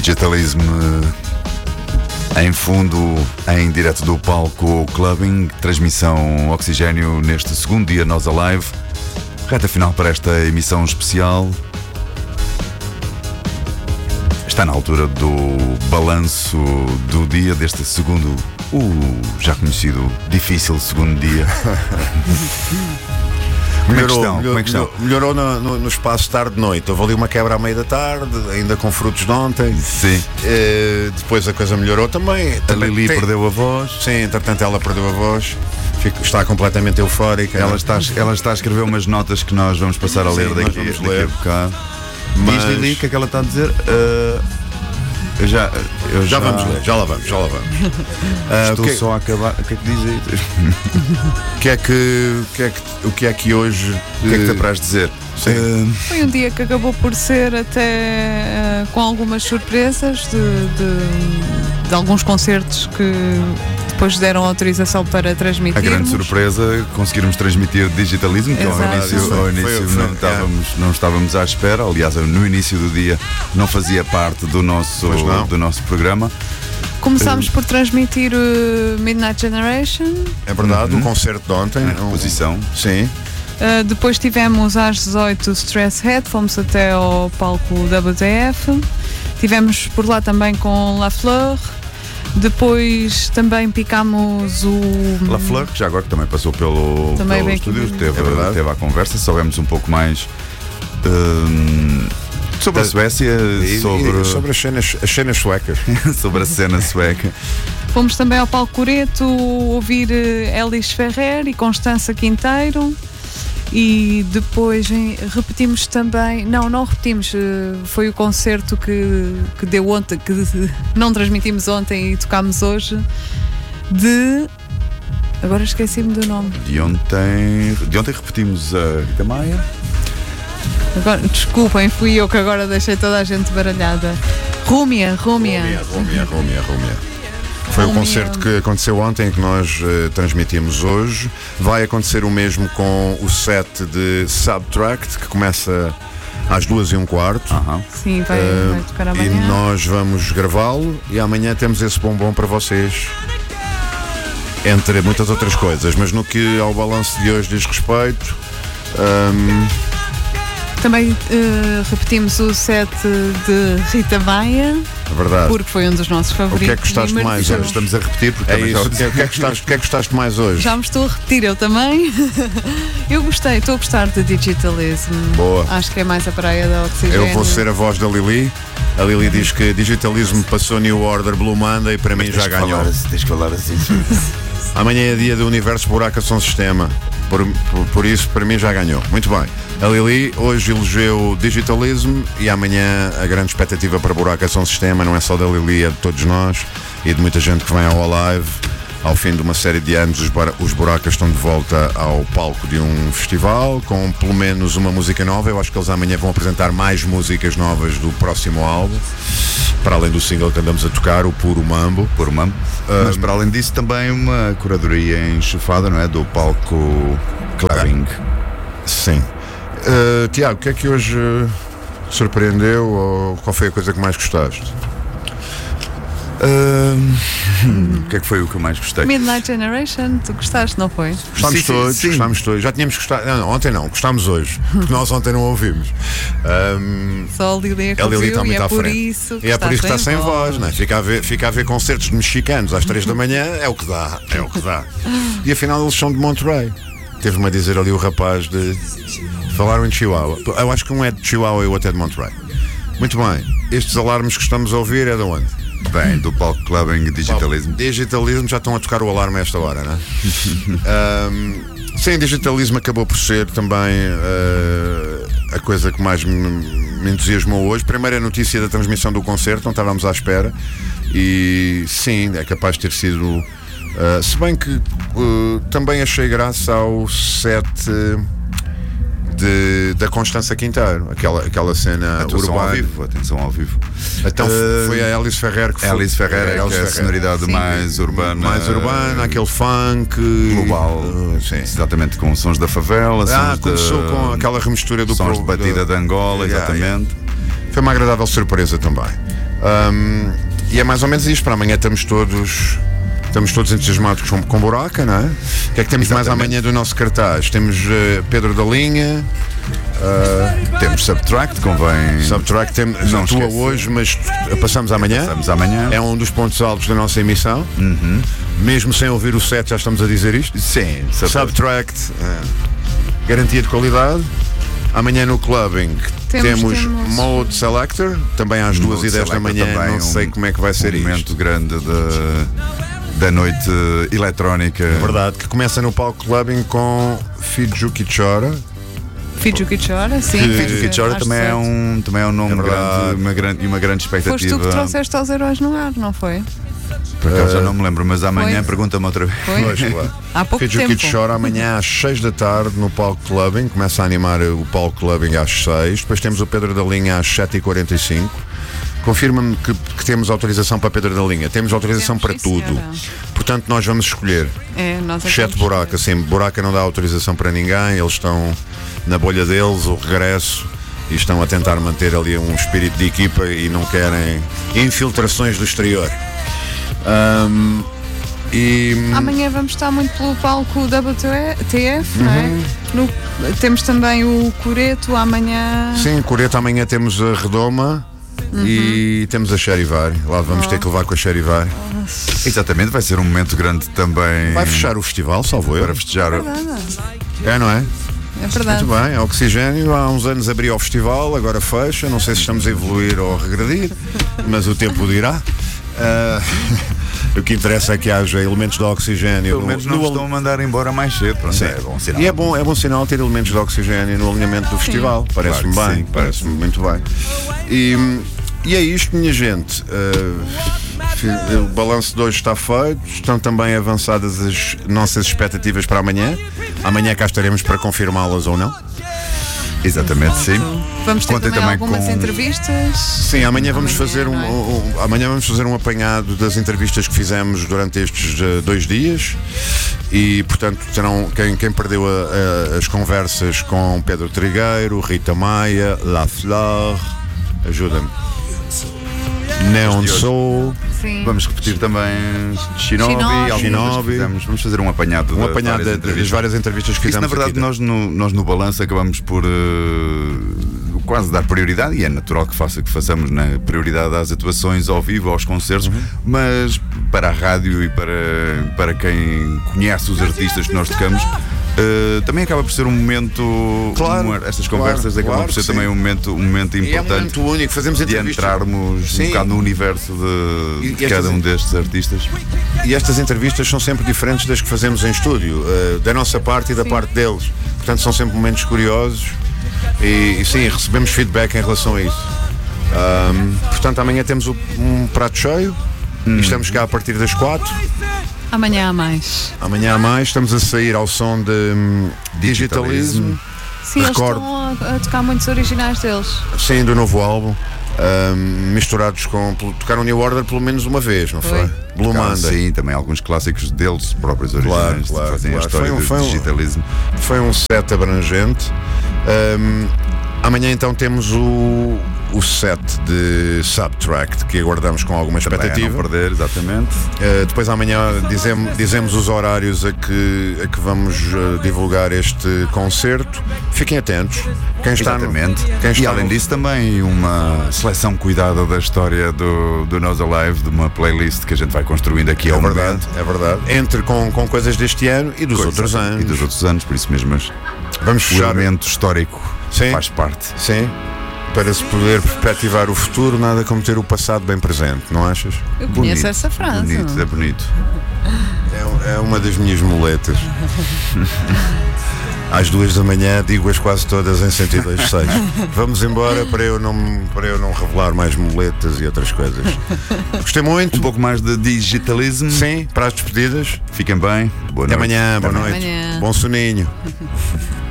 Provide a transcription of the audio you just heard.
Digitalism em fundo, em direto do palco Clubbing, transmissão Oxigênio neste segundo dia Nós Alive, reta final para esta emissão especial. Está na altura do balanço do dia deste segundo, já conhecido, difícil segundo dia. Melhorou no espaço tarde-noite. Houve ali uma quebra à meia da tarde, ainda com frutos de ontem. Sim. Depois a coisa melhorou também. A Lili perdeu a voz. Sim, entretanto ela perdeu a voz. Está completamente eufórica. Ela está a escrever umas notas que nós vamos passar a ler daqui a bocado. Diz, Lili, o que é que ela está a dizer? Já vamos ler, já lá vamos. Estou só a acabar. O que é que diz aí? O que é que hoje. O que é que te apraz dizer? Foi um dia que acabou por ser até com algumas surpresas de alguns concertos que depois deram autorização para transmitir. A grande surpresa, conseguirmos transmitir Digitalism, que ao início não estávamos à espera. Aliás, no início do dia não fazia parte do nosso programa. Começámos por transmitir o Midnight Generation. É verdade, o concerto de ontem. A reposição. Sim. Depois tivemos às 18 o Stress Head, fomos até ao palco WTF. Tivemos por lá também com La Fleur. Depois também picámos o La Fleur, que já agora também passou pelo estúdio, teve a conversa, soubemos um pouco mais sobre a Suécia, sobre as cenas suecas. Sobre a cena sueca. Fomos também ao palco Coreto ouvir Elis Ferrer e Constança Quinteiro. E depois repetimos também, não repetimos, foi o concerto que deu ontem, que não transmitimos ontem e tocámos hoje, agora esqueci-me do nome. De ontem repetimos a Rita Maia. Agora, desculpem, fui eu que agora deixei toda a gente baralhada. Rúmia. Foi o concerto que aconteceu ontem, que nós transmitimos hoje. Vai acontecer o mesmo com o set de Subtract, que começa às 2:15. Sim, vai tocar amanhã. E nós vamos gravá-lo e amanhã temos esse bombom para vocês, entre muitas outras coisas. Mas no que ao balanço de hoje diz respeito, também repetimos o set de Rita Maia. Verdade. Porque foi um dos nossos favoritos. O que é que gostaste mais hoje? Estamos a repetir porque o que é que gostaste mais hoje? Já me estou a repetir, eu também. Estou a gostar de Digitalism. Boa. Acho que é mais a praia da Oxigênio. Eu vou ser a voz da Lili. A Lili diz que Digitalism passou New Order Blue Monday e para mim já ganhou. Tens que falar assim. Amanhã é dia do Universo Buraca Som Sistema. Por isso, para mim já ganhou. Muito bem. A Lili hoje elegeu Digitalism e amanhã a grande expectativa para Buraca Som Sistema não é só da Lili, é de todos nós e de muita gente que vem ao Alive. Ao fim de uma série de anos, os Buracas estão de volta ao palco de um festival com pelo menos uma música nova. Eu acho que eles amanhã vão apresentar mais músicas novas do próximo álbum, para além do single que andamos a tocar, o Puro Mambo. Mas para além disso também uma curadoria enxofada, não é? Do palco Clubbing. Sim. Tiago, o que é que hoje surpreendeu ou qual foi a coisa que mais gostaste? O que é que foi o que eu mais gostei? Midnight Generation, tu gostaste, não foi? Gostámos todos. Já tínhamos gostado. Não, ontem não, gostámos hoje. Porque nós ontem não ouvimos. Só a Lili é que Lili está ouviu, muito e à é por frente. isso que E é por isso que está sem voz, voz. não é? Fica a ver concertos de mexicanos às 3 da manhã, é o que dá. E afinal eles são de Monterrey. Teve-me a dizer ali o rapaz de. Falaram em Chihuahua. Eu acho que um é de Chihuahua e o outro é de Monterrey. Muito bem. Estes alarmes que estamos a ouvir é de onde? Bem, do palco Clubbing Digitalism. Digitalism, já estão a tocar o alarme a esta hora, não é? Sim, Digitalism acabou por ser também a coisa que mais me entusiasmou hoje. Primeiro a notícia da transmissão do concerto, não estávamos à espera. E sim, é capaz de ter sido. Se bem que também achei graça ao set da Constança Quinteiro, aquela cena urbana. Atenção ao vivo. Então foi a Elis Ferrer que foi. Elis Ferrer, aquela sonoridade mais urbana. Mais urbana, aquele funk global. Sim. Exatamente, com sons da favela. Começou com aquela remistura do sons de batida de Angola, exatamente. Foi uma agradável surpresa também. E é mais ou menos isto. Para amanhã estamos todos entusiasmados com Buraca, não é? O que é que temos mais amanhã do nosso cartaz? Temos Pedro da Linha. Temos Subtract, convém. Subtract não atua hoje, mas passamos amanhã. Passamos amanhã. É um dos pontos altos da nossa emissão. Mesmo sem ouvir o set, já estamos a dizer isto. Sim, Subtract, garantia de qualidade. Amanhã no clubbing temos Mode Selector, também às 2h10 da manhã. Não sei como é que vai ser um isto. Momento grande da noite eletrónica. É verdade, que começa no palco clubbing com Fijuki Chora. Fijuki Chora, sim. Fijuki Chora também é um nome grande, uma grande expectativa. Foste tu que trouxeste aos Heróis no Ar, não foi? Por acaso já não me lembro, mas amanhã pergunta-me outra vez. Pois, claro. Há pouco Fijuki tempo. Chora amanhã às 6 da tarde no palco clubbing. Começa a animar o palco clubbing às 6. Depois temos o Pedro da Linha às 7h45. Confirma-me que temos autorização para Pedro da Linha. Temos autorização para tudo. Portanto, nós vamos escolher. Nós Exceto Buraca. Sim, Buraca não dá autorização para ninguém. Eles estão na bolha deles, o regresso, e estão a tentar manter ali um espírito de equipa e não querem infiltrações do exterior. Amanhã vamos estar muito pelo palco WTF, não é? Temos também o Coreto amanhã. Sim, Coreto amanhã temos a Redoma. E temos a Charivari. Lá vamos ter que levar com a Charivari. Exatamente, vai ser um momento grande também. Vai fechar o festival, salvo eu. Para festejar. É, não é? É verdade. Muito bem, é Oxigênio. Há uns anos abriu o festival, agora fecha. Não sei se estamos a evoluir ou a regredir, mas o tempo dirá. O que interessa é que haja elementos de Oxigênio. Pelo menos não estão a mandar embora mais cedo. Pronto, é bom sinal. E é bom sinal ter elementos de Oxigênio no alinhamento do festival. Parece-me claro bem, parece-me muito bem. E é isto, minha gente. O balanço de hoje está feito. Estão também avançadas as nossas expectativas para amanhã. Amanhã cá estaremos para confirmá-las ou não. Exatamente, sim. Vamos ter também algumas entrevistas. Sim, amanhã vamos fazer um apanhado das entrevistas que fizemos durante estes 2 dias. E, portanto, terão quem perdeu as conversas com Pedro Trigueiro, Rita Maia, La Flor, ajuda-me, Neon Soul. Sim. Vamos repetir também Shinobi. Vamos fazer um apanhado das várias entrevistas que fizemos. Isso, na verdade, nós no balanço acabamos por quase dar prioridade, e é natural que façamos, né, prioridade às atuações ao vivo, aos concertos, mas para a rádio e para quem conhece os artistas que nós tocamos, também acaba por ser um momento. Claro, estas conversas acabam por ser também um momento importante. E é um momento único, fazemos de entrevistas. entrarmos um bocado no universo de cada um destes artistas. E estas entrevistas são sempre diferentes das que fazemos em estúdio, da nossa parte e da parte deles. Portanto, são sempre momentos curiosos e sim, recebemos feedback em relação a isso. Portanto, amanhã temos um prato cheio e estamos cá a partir das 4. Amanhã há mais. Amanhã há mais, estamos a sair ao som de Digitalism. Sim, eles estão a tocar muitos originais deles. Sim, do novo álbum. Misturados com. Tocaram New Order pelo menos uma vez, não foi? Blue Monday. Sim, também alguns clássicos deles próprios originais. Claro, fazem a história do digitalismo. Foi um set abrangente. Amanhã então temos o set de Subtract, que aguardamos com alguma expectativa. Não perder, exatamente. Depois amanhã dizemos os horários a que vamos divulgar este concerto. Fiquem atentos. E além disso também uma seleção cuidada da história do Nós Alive, de uma playlist que a gente vai construindo aqui ao momento. É verdade. Entre com coisas deste ano e dos outros anos. E dos outros anos, por isso mesmo. Mas vamos fechar. O elemento histórico faz parte. Sim. Para se poder perspectivar o futuro, nada como ter o passado bem presente, não achas? Eu conheço essa frase. É bonito. É uma das minhas muletas. Às 2 da manhã digo-as quase todas em 102.6. Vamos embora para eu não revelar mais muletas e outras coisas. Gostei muito. Um pouco mais de digitalismo. Sim, para as despedidas. Fiquem bem. Boa noite. Até amanhã, boa noite. Amanhã. Bom soninho.